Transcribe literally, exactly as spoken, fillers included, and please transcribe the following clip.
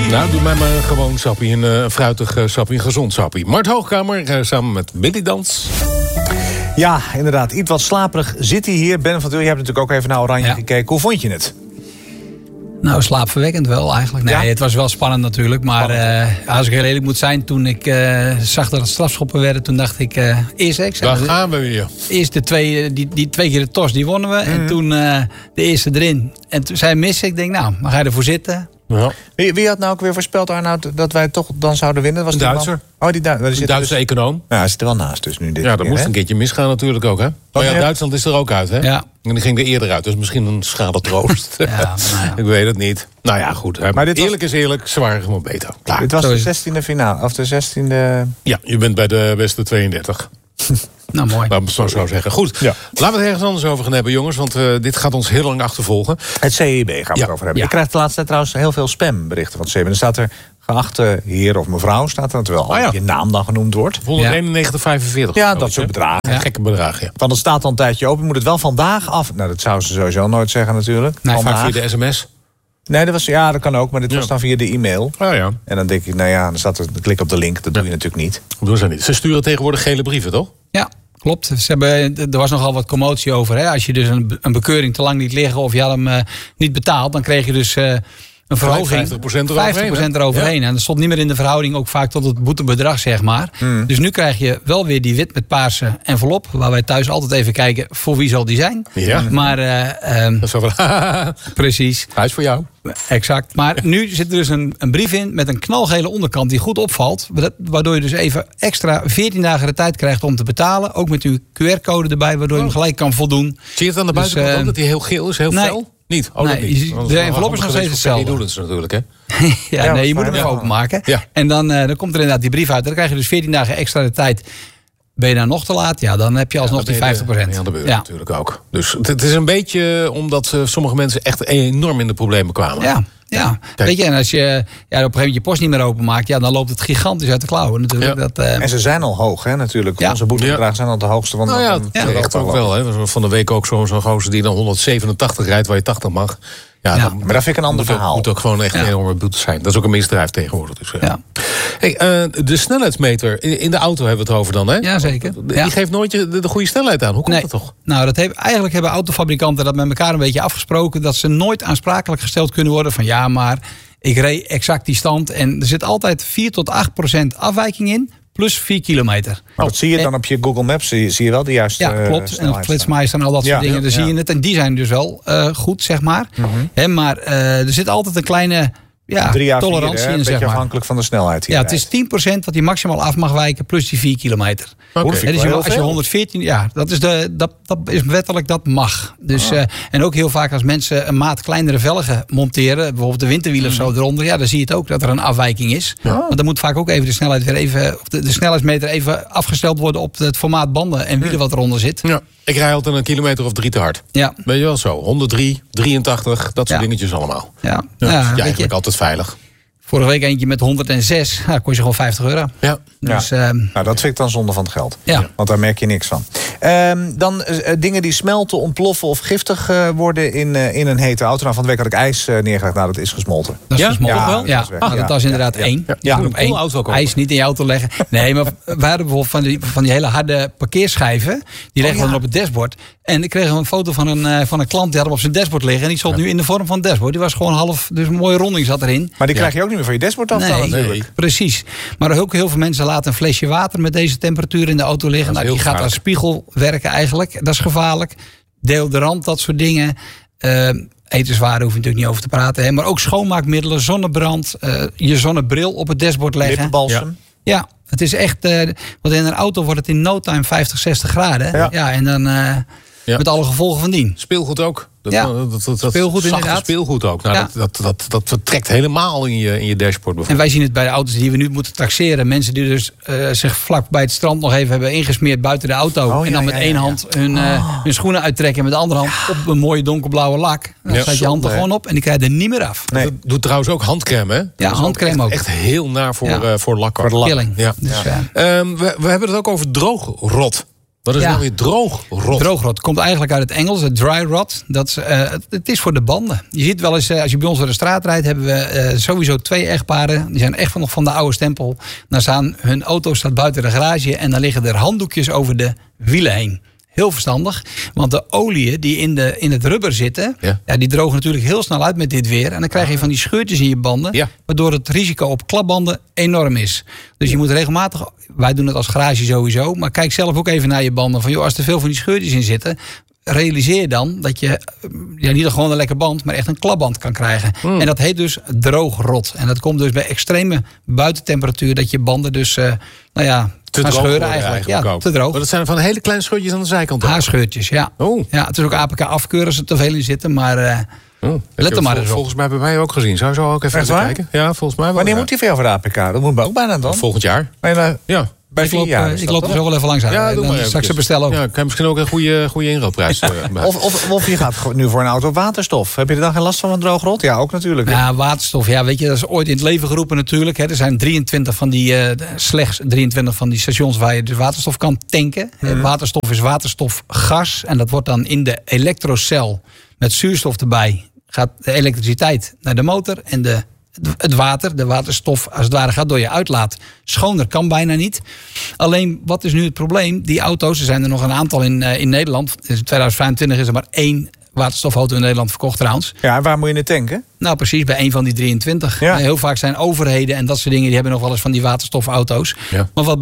Nou, doe mij maar gewoon sappie, een uh, fruitig uh, sappie, een gezond sappie. Mart Hoogkamer, uh, samen met Billy Dans. Ja, inderdaad. Iets wat slaperig zit hij hier. Ben van Tuyl, je hebt natuurlijk ook even naar Oranje ja. gekeken. Hoe vond je het? Nou, slaapverwekkend wel eigenlijk. Nee, ja? Het was wel spannend natuurlijk. Maar uh, als ik heel eerlijk moet zijn, toen ik uh, zag dat het strafschoppen werden, toen dacht ik, uh, eerst ik. Daar gaan we weer. Eerst de twee, die, die twee keer de tos, die wonnen we. Mm. En toen uh, de eerste erin. En toen zei missen. Ik denk, nou, dan ga je ervoor zitten. Ja. Wie, wie had nou ook weer voorspeld, Arnoud, dat wij toch dan zouden winnen? Was een die Duitser. Man? Oh, die Du- een Duitse dus... econoom. Ja, hij zit er wel naast dus nu. Dit ja, dat keer, moest hè? een keertje misgaan natuurlijk ook, hè? Maar ja, Duitsland is er ook uit, hè? Ja. En die ging er eerder uit, dus misschien een schadetroost. ja, nou ja. Ik weet het niet. Nou ja, goed. Hè. Maar dit eerlijk was... is eerlijk, ze waren gewoon beter. Klaar. Dit was de zestiende finale, of de zestiende... Ja, je bent bij de beste tweeëndertig. Nou, mooi. Laten we het zo zeggen. Goed, ja. Laten we het ergens anders over gaan hebben, jongens. Want uh, dit gaat ons heel lang achtervolgen. Het C I B gaan we ja. het over hebben. Ja. Ik krijg de laatste tijd trouwens heel veel spamberichten van het C I B. Er staat er, geachte heer of mevrouw, staat er, terwijl oh, ja. je naam dan genoemd wordt. honderdeenennegentig vijfenveertig. Ja, dat soort bedragen. Ja. Gekke bedragen, ja. Van het staat al een tijdje open. Je moet het wel vandaag af... Nou, dat zou ze sowieso nooit zeggen natuurlijk. Nee, vaak via de sms. Nee, dat was, ja, dat kan ook, maar dit ja. was dan via de e-mail. Oh, ja. En dan denk ik, nou ja, dan staat er, klik op de link. Dat doe je natuurlijk niet. Dat doen ze niet. Ze sturen tegenwoordig gele brieven, toch? Ja. Klopt. Ze hebben, er was nogal wat commotie over. Hè? Als je dus een, een bekeuring te lang liet liggen of je had hem uh, niet betaald, dan kreeg je dus uh, een verhoging. vijftig procent eroverheen. vijftig procent eroverheen. Ja. En dat stond niet meer in de verhouding ook vaak tot het boetebedrag, zeg maar. Mm. Dus nu krijg je wel weer die wit met paarse envelop, waar wij thuis altijd even kijken voor wie zal die zijn. Ja. Maar, uh, um, dat is wel precies. Hij is voor jou. Exact. Maar nu zit er dus een, een brief in met een knalgele onderkant die goed opvalt. Waardoor je dus even extra veertien dagen de tijd krijgt om te betalen. Ook met uw Q R-code erbij, waardoor je hem gelijk kan voldoen. Zie je het aan de dus, buitenkant uh, ook, dat hij heel geel is, heel nee, fel? Niet? Oh, nee, niet. De envelop is nog steeds hetzelfde. Die doen het natuurlijk, hè? ja, ja, nee, je moet hem even openmaken. Ja. En dan, uh, dan komt er inderdaad die brief uit. Dan krijg je dus veertien dagen extra de tijd. Ben je nou nog te laat? Ja, dan heb je alsnog ja, die vijftig procent. Ja, dat gebeurt ja. natuurlijk ook. Dus het is een beetje omdat uh, sommige mensen echt enorm in de problemen kwamen. Ja. Ja, Kijk. weet je, en als je ja, op een gegeven moment je post niet meer openmaakt, ja, dan loopt het gigantisch uit de klauwen natuurlijk. Ja. Dat, uh... En ze zijn al hoog, hè, natuurlijk. Ja. Onze boetebedragen zijn al de hoogste van de nou ja, ja, echt ook wel. Hè. Van de week ook zo'n zo gozer die dan honderdzevenentachtig rijdt waar je tachtig mag. Ja, ja. Dan, maar dat vind ik een ander moet verhaal. Het moet ook gewoon echt ja. een enorme boete zijn. Dat is ook een misdrijf tegenwoordig. Dus, ja. Hey, uh, de snelheidsmeter in, in de auto hebben we het over dan, hè? Ja, zeker. Die ja. geeft nooit de, de goede snelheid aan. Hoe komt nee. dat toch? Nou, dat heeft, eigenlijk hebben autofabrikanten dat met elkaar een beetje afgesproken, dat ze nooit aansprakelijk gesteld kunnen worden van ja, maar ik reed exact die stand. En er zit altijd vier tot acht procent afwijking in. Plus vier kilometer. Maar wat zie je dan op je Google Maps? Zie je, zie je wel de juiste Ja, klopt. Uh, en op Flitsmeister en al dat soort ja, dingen. Dan ja. zie je het. En die zijn dus wel uh, goed, zeg maar. Mm-hmm. He, maar uh, er zit altijd een kleine ja, Drie tolerantie vier, in, een zeg beetje maar. afhankelijk van de snelheid. Ja, het is tien procent wat hij maximaal af mag wijken. Plus die vier kilometer. Okay. He, dus je, als je honderdveertien... Ja, dat is, de, dat, dat is wettelijk, dat mag. Dus, ah. uh, en ook heel vaak als mensen een maat kleinere velgen monteren, bijvoorbeeld de winterwielen mm. of zo eronder, ja, dan zie je het ook dat er een afwijking is. Ja. Want dan moet vaak ook even de snelheid weer even, of de, de snelheidsmeter even afgesteld worden op het formaat banden en wielen mm. wat eronder zit. Ja. Ik rij altijd een kilometer of drie te hard. Ja. Weet je wel zo? honderddrie, drieëntachtig, dat soort ja. dingetjes allemaal. Ja, ja, ja, ja eigenlijk je, altijd veilig. Vorige week eentje met honderdenzes. Nou, kost je gewoon vijftig euro. Ja. Dus, ja. Um, nou, dat vind ik dan zonde van het geld. Ja. Want daar merk je niks van. Um, dan uh, dingen die smelten, ontploffen of giftig uh, worden in, uh, in een hete auto. Nou, van de week had ik ijs uh, neergelegd. Nou, dat is gesmolten. Dat is ja? gesmolten ja, wel? Ja, dat, ah, dat was inderdaad ja. één. Ja. Ja. Ja. Op één auto ijs niet in je auto leggen. Nee, maar we hadden bijvoorbeeld van die, van die hele harde parkeerschijven. Die leggen we oh, ja. dan op het dashboard. En ik kreeg een foto van een, uh, van een klant die had hem op zijn dashboard liggen. En die stond ja. nu in de vorm van dashboard. Die was gewoon half, dus een mooie ronding zat erin. Maar die ja. krijg je ook niet meer van je dashboard af. Nee, nee, precies. Maar ook heel veel mensen laten een flesje water met deze temperatuur in de auto liggen. Nou, die gaat als spiegel werken eigenlijk. Dat is gevaarlijk. Deodorant, dat soort dingen. Uh, etenswaren hoef je natuurlijk niet over te praten. Hè. Maar ook schoonmaakmiddelen, zonnebrand. Uh, je zonnebril op het dashboard leggen. Lippenbalsem. Ja. ja, het is echt... Uh, want in een auto wordt het in no time vijftig, zestig graden. Ja, ja en dan uh, ja. met alle gevolgen van dien. Speelgoed ook. Dat, ja, dat, dat, dat, speelgoed zachte inderdaad. speelgoed ook. Nou, ja. dat, dat, dat, dat vertrekt helemaal in je, in je dashboard. En wij zien het bij de auto's die we nu moeten taxeren. Mensen die dus uh, zich vlak bij het strand nog even hebben ingesmeerd buiten de auto. Oh, en dan ja, met ja, één ja, hand ja. hun, uh, oh. hun schoenen uittrekken. En met de andere hand ja. op een mooie donkerblauwe lak. Dan ja, staat je hand er gewoon op en die krijg je er niet meer af. Nee. Dat doet trouwens ook handcrème, hè? Ja, handcrème ook. Echt, echt heel naar voor, ja. uh, voor lakken. Voor de lak. Ja. Ja. Dus, ja. Um, we, we hebben het ook over droogrot. Wat is Ja. nou weer droogrot? Droogrot komt eigenlijk uit het Engels, het dry rot. Dat is, uh, het, het is voor de banden. Je ziet wel eens, uh, als je bij ons door de straat rijdt, hebben we uh, sowieso twee echtparen. Die zijn echt van, nog van de oude stempel. Dan staan hun auto staat buiten de garage en dan liggen er handdoekjes over de wielen heen. Heel verstandig, want de oliën die in, de, in het rubber zitten, Ja. Ja, die drogen natuurlijk heel snel uit met dit weer. En dan krijg je van die scheurtjes in je banden, Ja. waardoor het risico op klapbanden enorm is. Dus je moet regelmatig, wij doen het als garage sowieso, maar kijk zelf ook even naar je banden. Van joh, als er veel van die scheurtjes in zitten, realiseer je dan dat je ja, niet gewoon een lekker band, maar echt een klapband kan krijgen. Mm. En dat heet dus droogrot. En dat komt dus bij extreme buitentemperatuur, dat je banden dus, uh, nou ja, Te gaan droog scheuren worden eigenlijk. eigenlijk Ja, ook. te droog. Maar dat zijn van hele kleine scheurtjes aan de zijkant. ook. Haarscheurtjes, ja. Oh. Ja, het is ook A P K afkeuren als er te veel in zitten, maar uh, Oh, let er maar vol- eens op. Volgens mij hebben wij ook gezien. Zou je zo ook even, Echt even waar? kijken? Ja, volgens mij wel. Wanneer ja. moet die voor jou voor de A P K? Dat moet me ook bijna dan. Volgend jaar. Bijna Ja. bij ik vier loop, jaar. uh, is ik dat loop er toch? zo wel even langs aan. Ja, doe Dan maar straks eventjes. ze bestellen ook. Ja, kan je misschien ook een goede, goede inruilprijs uh, maken. Of, of, of je gaat gewoon nu voor een auto op waterstof. Heb je er dan geen last van een droogrot? Ja, ook natuurlijk. Ja, waterstof. Ja, weet je, dat is ooit in het leven geroepen natuurlijk. Hè. Er zijn drieëntwintig van die, uh, slechts drieëntwintig van die stations waar je dus waterstof kan tanken. Mm. Waterstof is waterstofgas. En dat wordt dan in de elektrocel met zuurstof erbij. Gaat de elektriciteit naar de motor en de, het water, de waterstof als het ware gaat door je uitlaat. Schoner kan bijna niet. Alleen, wat is nu het probleem? Die auto's, er zijn er nog een aantal in, uh, in Nederland. In tweeduizend vijfentwintig is er maar één waterstofauto in Nederland verkocht trouwens. Ja, en waar moet je het tanken? Nou, precies, bij een van die drieëntwintig. Ja. Heel vaak zijn overheden en dat soort dingen, die hebben nog wel eens van die waterstofauto's. Ja. Maar wat